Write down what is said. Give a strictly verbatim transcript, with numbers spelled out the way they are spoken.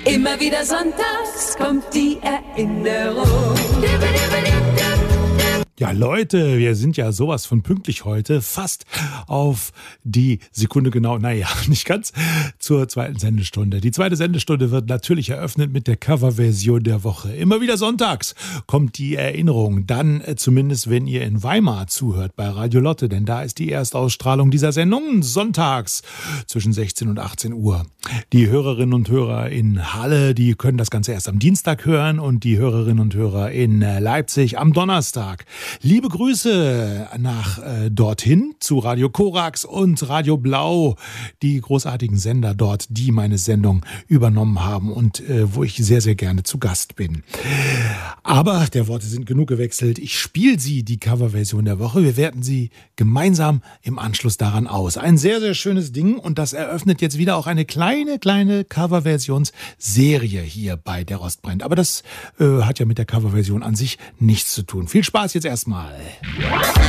Immer wieder sonntags kommt die Erinnerung. Ja, Leute, wir sind ja sowas von pünktlich heute, fast auf die Sekunde genau, naja, nicht ganz, zur zweiten Sendestunde. Die zweite Sendestunde wird natürlich eröffnet mit der Coverversion der Woche. Immer wieder sonntags kommt die Erinnerung, dann äh, zumindest, wenn ihr in Weimar zuhört bei Radio Lotte, denn da ist die Erstausstrahlung dieser Sendung sonntags zwischen sechzehn und achtzehn Uhr. Die Hörerinnen und Hörer in Halle, die können das Ganze erst am Dienstag hören und die Hörerinnen und Hörer in äh, Leipzig am Donnerstag. Liebe Grüße nach äh, dorthin zu Radio Korax und Radio Blau, die großartigen Sender dort, die meine Sendung übernommen haben und äh, wo ich sehr, sehr gerne zu Gast bin. Aber der Worte sind genug gewechselt. Ich spiele sie, die Coverversion der Woche. Wir werten sie gemeinsam im Anschluss daran aus. Ein sehr, sehr schönes Ding und das eröffnet jetzt wieder auch eine kleine, kleine Coverversionsserie hier bei Der Rost brennt. Aber das äh, hat ja mit der Coverversion an sich nichts zu tun. Viel Spaß jetzt erstmal.